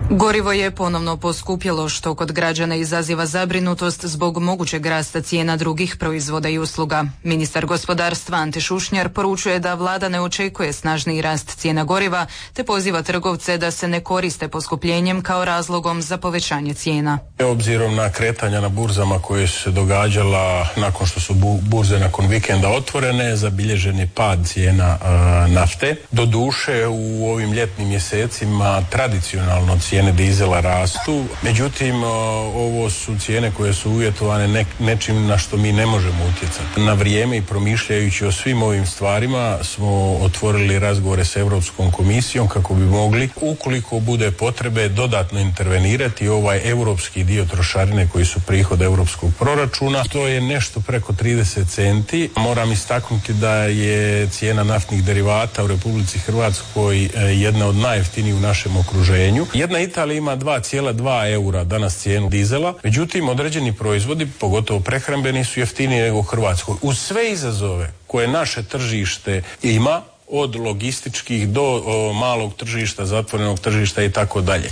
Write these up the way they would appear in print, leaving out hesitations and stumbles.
Gorivo je ponovno poskupjelo, što kod građana izaziva zabrinutost zbog mogućeg rasta cijena drugih proizvoda i usluga. Ministar gospodarstva Ante Šušnjar poručuje da vlada ne očekuje snažniji rast cijena goriva, te poziva trgovce da se ne koriste poskupljenjem kao razlogom za povećanje cijena. Obzirom na kretanja na burzama koje su se događala nakon što su burze nakon vikenda otvorene, zabilježen je pad cijena nafte. Doduše u ovim ljetnim mjesecima tradicionalno cijene dizela rastu, međutim ovo su cijene koje su uvjetovane nečim na što mi ne možemo utjecati. Na vrijeme i promišljajući o svim ovim stvarima smo otvorili razgovore s Europskom komisijom kako bi mogli, ukoliko bude potrebe, dodatno intervenirati ovaj europski dio trošarine koji su prihod europskog proračuna. To je nešto preko 30 centi. Moram istaknuti da je cijena naftnih derivata u Republici Hrvatskoj jedna od najjeftinijih u našem okruženju. Jedna Italija ima 2,2 eura danas cijenu dizela, međutim određeni proizvodi, pogotovo prehrambeni, su jeftiniji nego u Hrvatskoj. Uz sve izazove koje naše tržište ima, od logističkih do malog tržišta, zatvorenog tržišta i tako dalje.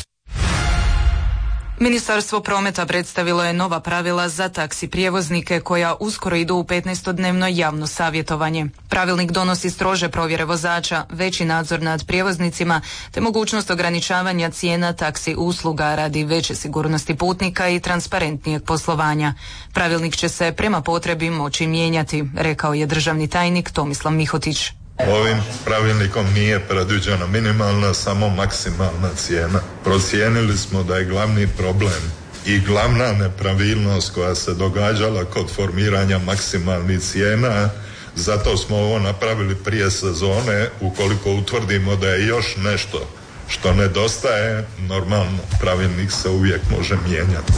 Ministarstvo prometa predstavilo je nova pravila za taksi prijevoznike koja uskoro idu u 15-dnevno javno savjetovanje. Pravilnik donosi strože provjere vozača, veći nadzor nad prijevoznicima te mogućnost ograničavanja cijena taksi usluga radi veće sigurnosti putnika i transparentnijeg poslovanja. Pravilnik će se prema potrebi moći mijenjati, rekao je državni tajnik Tomislav Mihotić. Ovim pravilnikom nije predviđena minimalna, samo maksimalna cijena. Procijenili smo da je glavni problem i glavna nepravilnost koja se događala kod formiranja maksimalnih cijena, zato smo ovo napravili prije sezone. Ukoliko utvrdimo da je još nešto što nedostaje, normalno pravilnik se uvijek može mijenjati.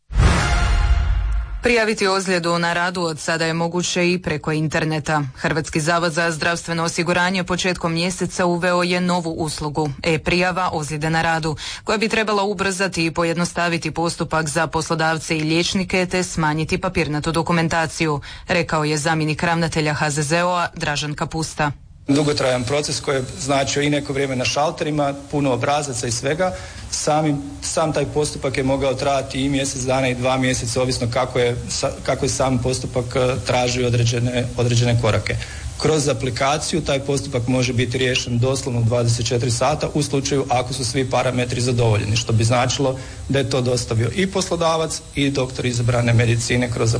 Prijaviti ozljedu na radu od sada je moguće i preko interneta. Hrvatski zavod za zdravstveno osiguranje početkom mjeseca uveo je novu uslugu e-prijava ozljede na radu, koja bi trebala ubrzati i pojednostaviti postupak za poslodavce i liječnike te smanjiti papirnatu dokumentaciju, rekao je zamjenik ravnatelja HZZO-a Dražen Kapusta. Dugotrajan proces koji je značio i neko vrijeme na šalterima, puno obrazaca i svega. Sam taj postupak je mogao trajati i mjesec dana i 2 mjeseca, ovisno kako je sam postupak traži određene korake. Kroz aplikaciju taj postupak može biti riješen doslovno 24 sata u slučaju ako su svi parametri zadovoljeni, što bi značilo da je to dostavio i poslodavac i doktor izabrane medicine kroz